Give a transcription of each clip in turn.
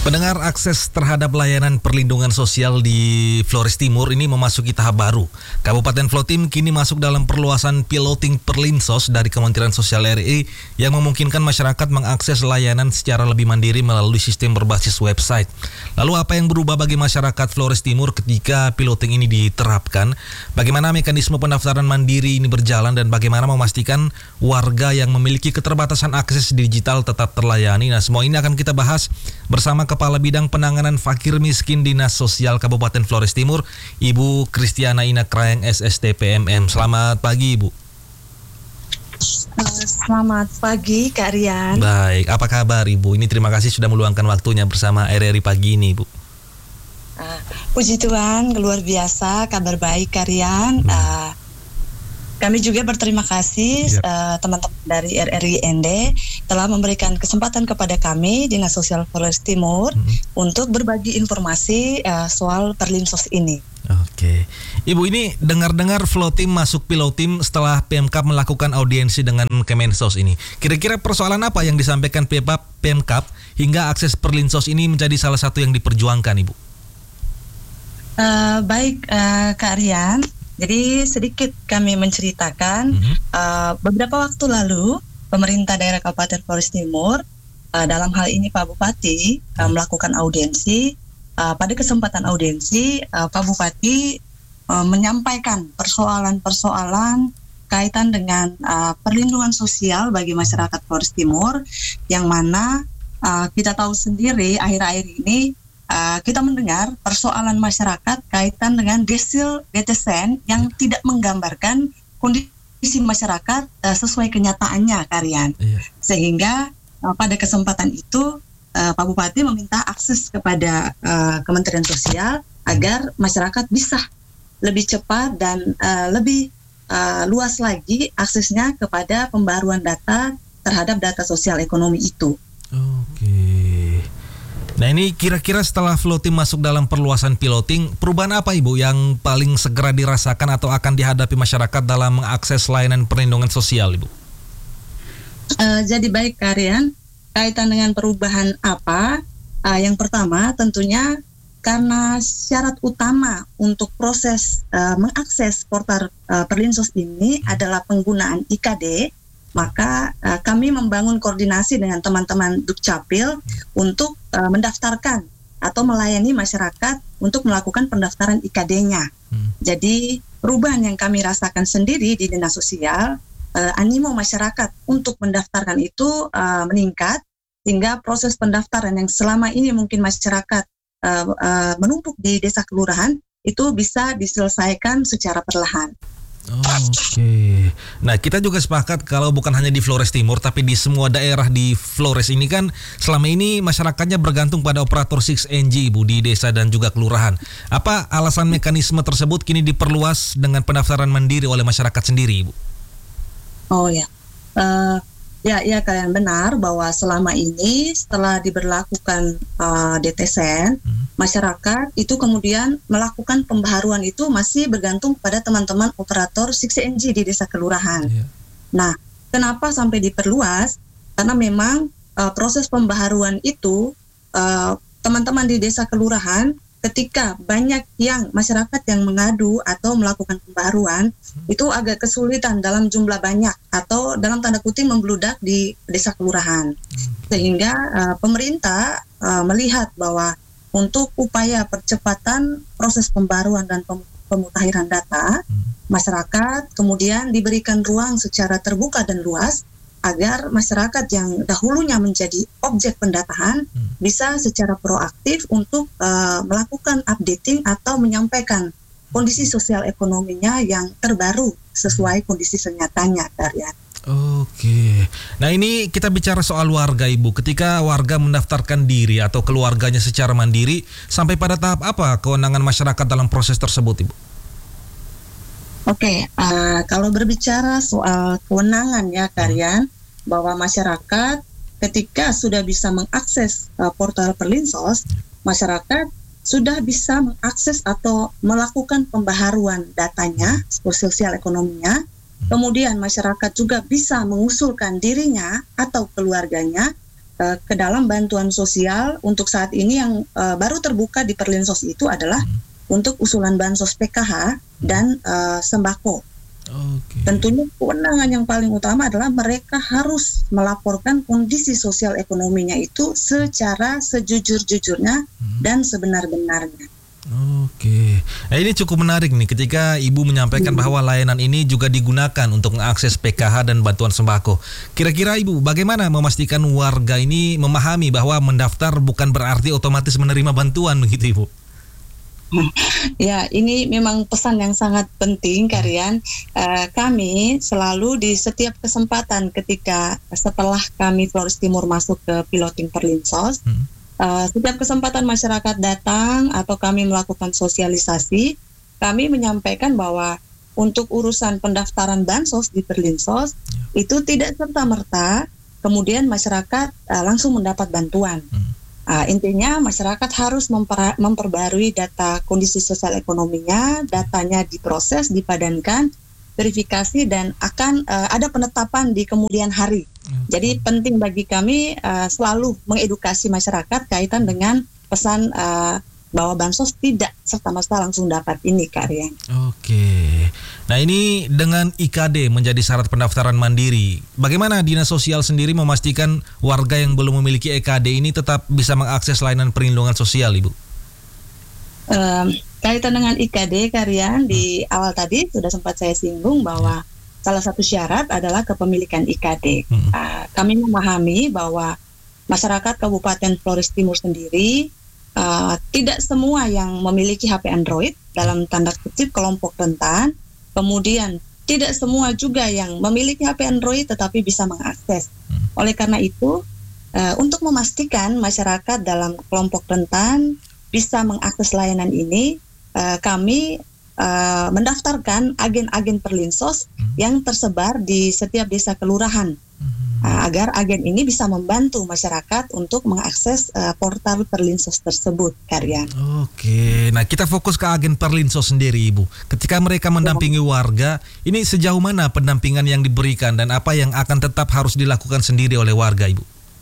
Pendengar, akses terhadap layanan perlindungan sosial di Flores Timur ini memasuki tahap baru. Kabupaten Flotim kini masuk dalam perluasan piloting Perlinsos dari Kementerian Sosial RI yang memungkinkan masyarakat mengakses layanan secara lebih mandiri melalui sistem berbasis website. Lalu apa yang berubah bagi masyarakat Flores Timur ketika piloting ini diterapkan? Bagaimana mekanisme pendaftaran mandiri ini berjalan dan bagaimana memastikan warga yang memiliki keterbatasan akses digital tetap terlayani? Nah, semua ini akan kita bahas bersama Kepala Bidang Penanganan Fakir Miskin Dinas Sosial Kabupaten Flores Timur, Ibu Kristiana Ina Krayeng SSTPMM. Selamat pagi, Ibu. Selamat pagi, Kak Rian. Baik, apa kabar, Ibu? Ini terima kasih sudah meluangkan waktunya bersama RRI pagi ini, Ibu. Puji Tuhan, luar biasa, kabar baik, Kak Rian. Kami juga berterima kasih teman-teman dari RRI ND telah memberikan kesempatan kepada kami Dinas Sosial Flores Timur untuk berbagi informasi soal Perlinsos ini. Oke, Ibu, ini dengar-dengar Flotim masuk pilotim setelah Pemkab melakukan audiensi dengan Kemensos ini. Kira-kira persoalan apa yang disampaikan Pemkab hingga akses Perlinsos ini menjadi salah satu yang diperjuangkan, Ibu? Baik, Kak Rian. Jadi sedikit kami menceritakan beberapa waktu lalu pemerintah daerah Kabupaten Flores Timur dalam hal ini Pak Bupati melakukan audiensi. Pada kesempatan audiensi Pak Bupati menyampaikan persoalan-persoalan kaitan dengan perlindungan sosial bagi masyarakat Flores Timur yang mana kita tahu sendiri akhir-akhir ini kita mendengar persoalan masyarakat kaitan dengan desil DTSN yang tidak menggambarkan kondisi masyarakat sesuai kenyataannya, Karian. Sehingga pada kesempatan itu Pak Bupati meminta akses kepada Kementerian Sosial agar masyarakat bisa lebih cepat dan lebih luas lagi aksesnya kepada pembaruan data terhadap data sosial ekonomi itu. Oke. Nah, ini kira-kira setelah Flotim masuk dalam perluasan piloting, perubahan apa, Ibu, yang paling segera dirasakan atau akan dihadapi masyarakat dalam mengakses layanan perlindungan sosial, Ibu? Jadi baik, Karian, kaitan dengan perubahan apa? Yang pertama tentunya karena syarat utama untuk proses mengakses portal Perlinsos ini adalah penggunaan IKD. Maka kami membangun koordinasi dengan teman-teman Dukcapil untuk mendaftarkan atau melayani masyarakat untuk melakukan pendaftaran IKD-nya. Jadi perubahan yang kami rasakan sendiri di Dinas Sosial, animo masyarakat untuk mendaftarkan itu meningkat, sehingga proses pendaftaran yang selama ini mungkin masyarakat menumpuk di desa kelurahan itu bisa diselesaikan secara perlahan. Oke. Nah, kita juga sepakat kalau bukan hanya di Flores Timur tapi di semua daerah di Flores ini kan selama ini masyarakatnya bergantung pada operator 6NG, Ibu, di desa dan juga kelurahan. Apa alasan mekanisme tersebut kini diperluas dengan pendaftaran mandiri oleh masyarakat sendiri, Ibu? Oh ya. Ya, kalian benar bahwa selama ini setelah diberlakukan DTSN, masyarakat itu kemudian melakukan pembaharuan itu masih bergantung pada teman-teman operator 6NG di desa kelurahan. Nah, kenapa sampai diperluas? Karena memang proses pembaharuan itu teman-teman di desa kelurahan ketika banyak yang masyarakat yang mengadu atau melakukan pembaharuan itu agak kesulitan dalam jumlah banyak atau dalam tanda kutip membludak di desa kelurahan. Sehingga pemerintah melihat bahwa untuk upaya percepatan proses pembaruan dan pemutahiran data, masyarakat kemudian diberikan ruang secara terbuka dan luas agar masyarakat yang dahulunya menjadi objek pendataan bisa secara proaktif untuk melakukan updating atau menyampaikan kondisi sosial ekonominya yang terbaru sesuai kondisi senyatanya, Darian. Oke. Nah, ini kita bicara soal warga, Ibu. Ketika warga mendaftarkan diri atau keluarganya secara mandiri, sampai pada tahap apa kewenangan masyarakat dalam proses tersebut, Ibu? Oke, kalau berbicara soal kewenangan ya, Karian, bahwa masyarakat ketika sudah bisa mengakses portal Perlinsos, masyarakat sudah bisa mengakses atau melakukan pembaharuan datanya, sosial ekonominya. Kemudian masyarakat juga bisa mengusulkan dirinya atau keluarganya ke dalam bantuan sosial untuk saat ini yang baru terbuka di Perlinsos itu adalah untuk usulan bansos PKH dan sembako. Tentunya kewenangan yang paling utama adalah mereka harus melaporkan kondisi sosial ekonominya itu secara sejujur-jujurnya dan sebenar-benarnya. Oke, nah ini cukup menarik nih ketika Ibu menyampaikan bahwa layanan ini juga digunakan untuk mengakses PKH dan bantuan sembako. Kira-kira Ibu bagaimana memastikan warga ini memahami bahwa mendaftar bukan berarti otomatis menerima bantuan begitu Ibu? Ya, ini memang pesan yang sangat penting, Karian. Kami selalu di setiap kesempatan ketika setelah kami Flores Timur masuk ke piloting Perlinsos, setiap kesempatan masyarakat datang atau kami melakukan sosialisasi, kami menyampaikan bahwa untuk urusan pendaftaran bansos di Perlinsos itu tidak serta-merta kemudian masyarakat langsung mendapat bantuan. Intinya masyarakat harus memperbarui data kondisi sosial ekonominya, datanya diproses, dipadankan, verifikasi dan akan ada penetapan di kemudian hari. Jadi penting bagi kami selalu mengedukasi masyarakat kaitan dengan pesan bahwa bansos tidak serta-merta langsung dapat ini, Kak Rian. Oke. Nah ini dengan IKD menjadi syarat pendaftaran mandiri, bagaimana Dinas Sosial sendiri memastikan warga yang belum memiliki IKD ini tetap bisa mengakses layanan perlindungan sosial, Ibu? Kaitan dengan IKD, Kak Rian, di awal tadi sudah sempat saya singgung bahwa salah satu syarat adalah kepemilikan IKD. Kami memahami bahwa masyarakat Kabupaten Flores Timur sendiri tidak semua yang memiliki HP Android dalam tanda kutip kelompok rentan, kemudian tidak semua juga yang memiliki HP Android tetapi bisa mengakses. Oleh karena itu, untuk memastikan masyarakat dalam kelompok rentan bisa mengakses layanan ini, kami mendaftarkan agen-agen Perlinsos yang tersebar di setiap desa kelurahan. Agar agen ini bisa membantu masyarakat untuk mengakses portal Perlinsos tersebut, Karian. Oke, nah kita fokus ke agen Perlinsos sendiri, Ibu. Ketika mereka mendampingi warga, ini sejauh mana pendampingan yang diberikan dan apa yang akan tetap harus dilakukan sendiri oleh warga, Ibu?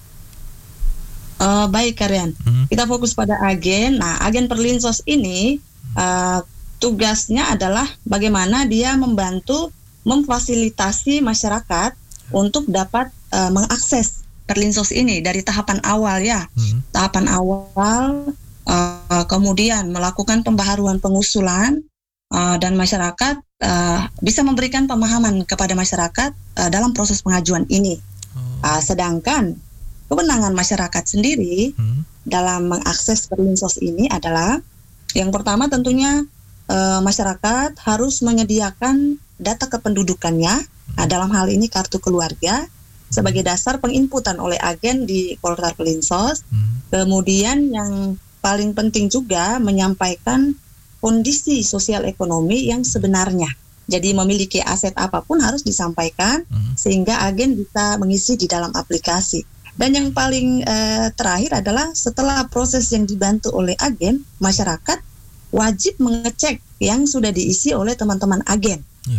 Baik, Karian. Kita fokus pada agen. Nah, agen Perlinsos ini tugasnya adalah bagaimana dia membantu memfasilitasi masyarakat untuk dapat mengakses Perlinsos ini dari tahapan awal ya. Tahapan awal, kemudian melakukan pembaharuan pengusulan dan masyarakat bisa memberikan pemahaman kepada masyarakat dalam proses pengajuan ini. Sedangkan kewenangan masyarakat sendiri dalam mengakses Perlinsos ini adalah yang pertama tentunya masyarakat harus menyediakan data kependudukannya, dalam hal ini kartu keluarga, sebagai dasar penginputan oleh agen di portal Perlinsos. Kemudian yang paling penting juga menyampaikan kondisi sosial ekonomi yang sebenarnya. Jadi memiliki aset apapun harus disampaikan sehingga agen bisa mengisi di dalam aplikasi. Dan yang paling terakhir adalah setelah proses yang dibantu oleh agen, masyarakat wajib mengecek yang sudah diisi oleh teman-teman agen.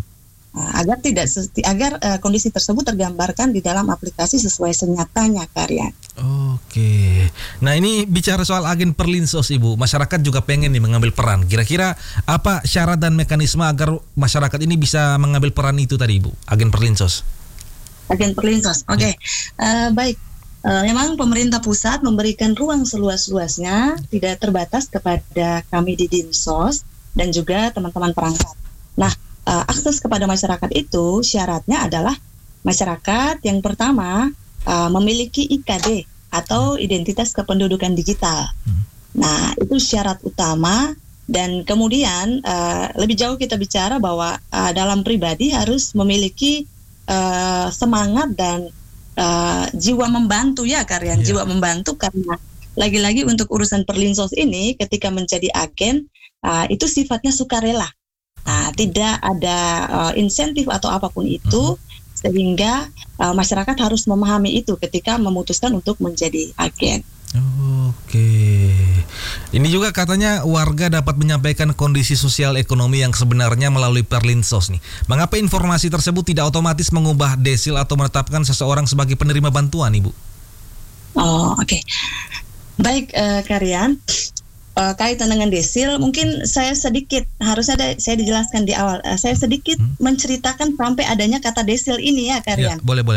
Agar kondisi tersebut tergambarkan di dalam aplikasi sesuai senyatanya, Karian. Oke. Nah ini bicara soal agen Perlinsos, Ibu. Masyarakat juga pengen nih mengambil peran. Kira-kira apa syarat dan mekanisme agar masyarakat ini bisa mengambil peran itu tadi, Ibu? Agen Perlinsos. Agen Perlinsos, oke. Baik. Memang pemerintah pusat memberikan ruang seluas-luasnya, tidak terbatas kepada kami di Dinsos dan juga teman-teman perangkat. Nah, akses kepada masyarakat itu syaratnya adalah masyarakat yang pertama memiliki IKD atau identitas kependudukan digital. Nah, itu syarat utama. Dan kemudian lebih jauh kita bicara bahwa dalam pribadi harus memiliki semangat dan jiwa membantu ya, Karian. Jiwa membantu karena lagi-lagi untuk urusan Perlinsos ini ketika menjadi agen itu sifatnya sukarela. Tidak ada insentif atau apapun itu, sehingga masyarakat harus memahami itu ketika memutuskan untuk menjadi agen. Oke. Ini juga katanya warga dapat menyampaikan kondisi sosial ekonomi yang sebenarnya melalui Perlinsos nih. Mengapa informasi tersebut tidak otomatis mengubah desil atau menetapkan seseorang sebagai penerima bantuan, Ibu? Oh, oke. Baik, Karian. Kaitan dengan desil, mungkin saya sedikit saya dijelaskan di awal. Saya sedikit menceritakan sampai adanya kata desil ini ya, Karian. Ya, boleh.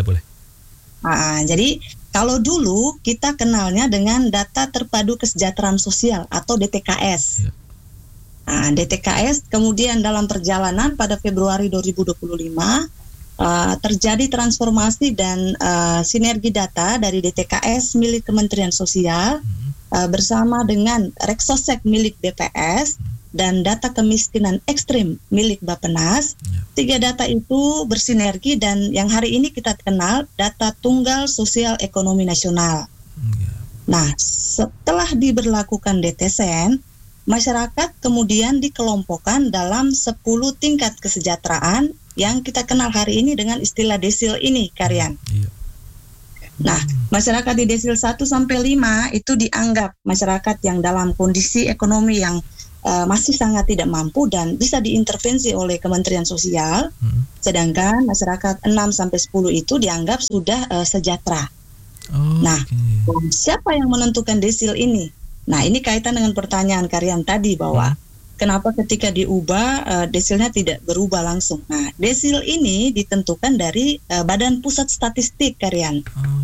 Jadi kalau dulu kita kenalnya dengan data terpadu kesejahteraan sosial atau DTKS. Ya. DTKS kemudian dalam perjalanan pada Februari 2025 terjadi transformasi dan sinergi data dari DTKS milik Kementerian Sosial bersama dengan Reksosek milik BPS dan data kemiskinan ekstrim milik Bappenas. Tiga data itu bersinergi dan yang hari ini kita kenal data tunggal sosial ekonomi nasional. Nah, setelah diberlakukan DTSEN, masyarakat kemudian dikelompokkan dalam 10 tingkat kesejahteraan yang kita kenal hari ini dengan istilah desil ini, Karian. Nah, masyarakat di desil 1 sampai 5 itu dianggap masyarakat yang dalam kondisi ekonomi yang masih sangat tidak mampu dan bisa diintervensi oleh Kementerian Sosial. Sedangkan masyarakat 6 sampai 10 itu dianggap sudah sejahtera. Nah, siapa yang menentukan desil ini? Nah, ini kaitan dengan pertanyaan Karian tadi bahwa kenapa ketika diubah desilnya tidak berubah langsung. Nah, desil ini ditentukan dari Badan Pusat Statistik, Karian.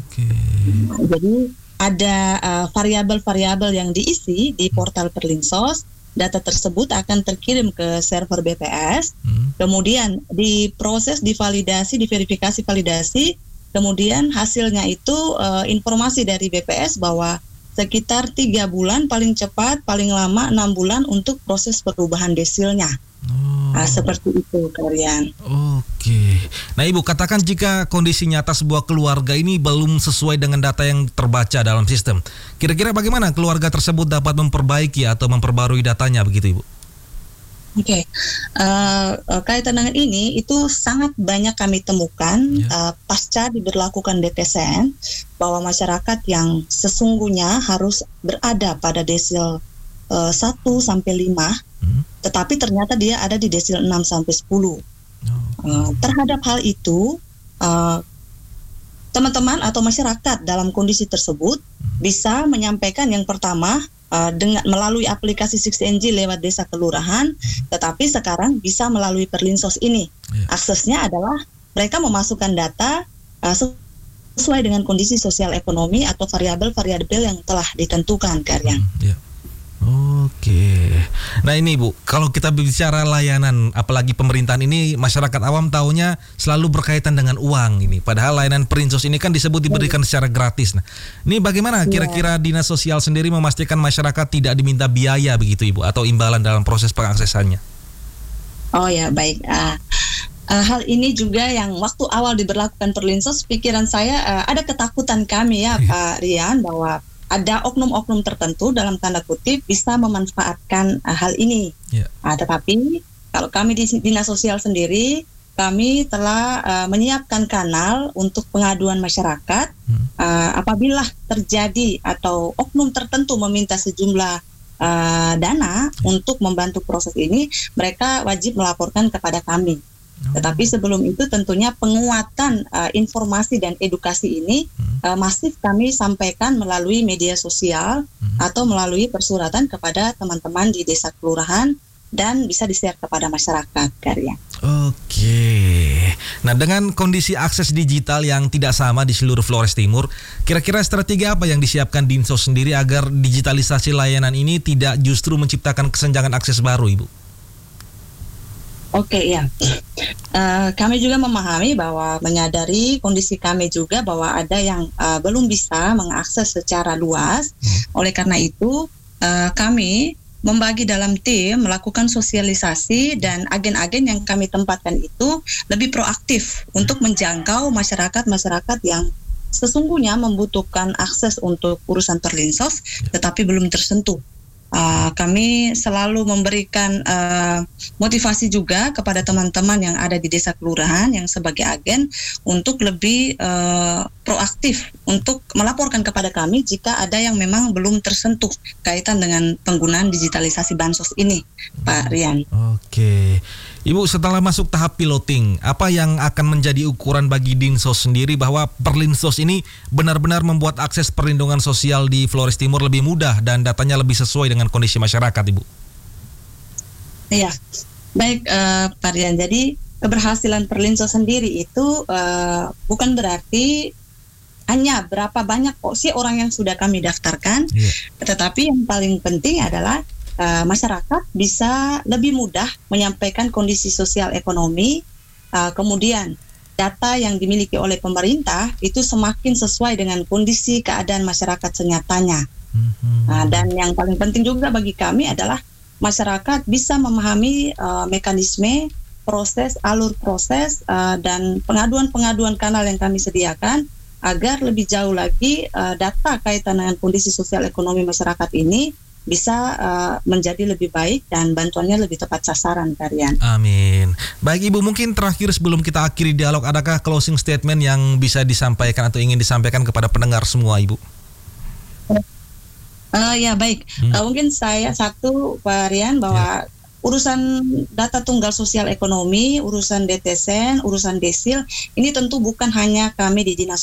Jadi ada variabel-variabel yang diisi di portal Perlinsos. Data tersebut akan terkirim ke server BPS, kemudian diproses, divalidasi, diverifikasi, validasi, kemudian hasilnya itu informasi dari BPS bahwa sekitar 3 bulan paling cepat, paling lama 6 bulan untuk proses perubahan desilnya. Seperti itu, Karian. Oke. Nah, Ibu, katakan jika kondisi nyata sebuah keluarga ini belum sesuai dengan data yang terbaca dalam sistem. Kira-kira bagaimana keluarga tersebut dapat memperbaiki atau memperbarui datanya begitu, Ibu? Oke. Kaitan dengan ini itu sangat banyak kami temukan pasca diberlakukan DTSEN bahwa masyarakat yang sesungguhnya harus berada pada desil 1 sampai 5 tetapi ternyata dia ada di desil 6 sampai 10. Terhadap hal itu teman-teman atau masyarakat dalam kondisi tersebut bisa menyampaikan yang pertama dengan melalui aplikasi 6NG lewat desa kelurahan, tetapi sekarang bisa melalui Perlinsos ini. Aksesnya adalah mereka memasukkan data sesuai dengan kondisi sosial ekonomi atau variabel-variabel yang telah ditentukan, Karian. Oke. Nah ini Bu, kalau kita bicara layanan, apalagi pemerintahan ini, masyarakat awam taunya selalu berkaitan dengan uang ini. Padahal layanan Perlinsos ini kan disebut diberikan secara gratis. Nah, ini bagaimana kira-kira Dinas Sosial sendiri memastikan masyarakat tidak diminta biaya begitu Ibu, atau imbalan dalam proses pengaksesannya? Oh ya, baik. Hal ini juga yang waktu awal diberlakukan Perlinsos, pikiran saya ada ketakutan kami ya Pak Rian bahwa ada oknum-oknum tertentu dalam tanda kutip bisa memanfaatkan hal ini. Tetapi kalau kami di Dinas Sosial sendiri, kami telah menyiapkan kanal untuk pengaduan masyarakat. Apabila terjadi atau oknum tertentu meminta sejumlah dana untuk membantu proses ini, mereka wajib melaporkan kepada kami. Tetapi sebelum itu tentunya penguatan informasi dan edukasi ini masif kami sampaikan melalui media sosial atau melalui persuratan kepada teman-teman di desa kelurahan dan bisa di-share kepada masyarakat, Karian. Oke. Nah, dengan kondisi akses digital yang tidak sama di seluruh Flores Timur, kira-kira strategi apa yang disiapkan Dinsos sendiri agar digitalisasi layanan ini tidak justru menciptakan kesenjangan akses baru, Ibu? Oke, ya. Kami juga memahami bahwa menyadari kondisi kami juga bahwa ada yang belum bisa mengakses secara luas. Oleh karena itu, kami membagi dalam tim, melakukan sosialisasi dan agen-agen yang kami tempatkan itu lebih proaktif untuk menjangkau masyarakat-masyarakat yang sesungguhnya membutuhkan akses untuk urusan Perlinsos tetapi belum tersentuh. Kami selalu memberikan motivasi juga kepada teman-teman yang ada di desa kelurahan yang sebagai agen untuk lebih proaktif untuk melaporkan kepada kami jika ada yang memang belum tersentuh kaitan dengan penggunaan digitalisasi bansos ini, Pak Rian. Oke. Ibu, setelah masuk tahap piloting, apa yang akan menjadi ukuran bagi Dinsos sendiri bahwa Perlinsos ini benar-benar membuat akses perlindungan sosial di Flores Timur lebih mudah dan datanya lebih sesuai dengan kondisi masyarakat, Ibu? Iya, baik Pak Rian. Jadi keberhasilan Perlinsos sendiri itu bukan berarti hanya berapa banyak porsi orang yang sudah kami daftarkan, tetapi yang paling penting adalah masyarakat bisa lebih mudah menyampaikan kondisi sosial ekonomi, kemudian data yang dimiliki oleh pemerintah itu semakin sesuai dengan kondisi keadaan masyarakat senyatanya. Dan yang paling penting juga bagi kami adalah masyarakat bisa memahami mekanisme, proses, alur proses, dan pengaduan-pengaduan kanal yang kami sediakan agar lebih jauh lagi data kaitan dengan kondisi sosial ekonomi masyarakat ini bisa menjadi lebih baik dan bantuannya lebih tepat sasaran, Karian. Amin. Baik Ibu, mungkin terakhir sebelum kita akhiri dialog, adakah closing statement yang bisa disampaikan atau ingin disampaikan kepada pendengar semua, Ibu? Ya baik, mungkin saya satu, Pak Rian, bahwa urusan data tunggal sosial ekonomi, urusan DTSEN, urusan desil, ini tentu bukan hanya kami di Dinas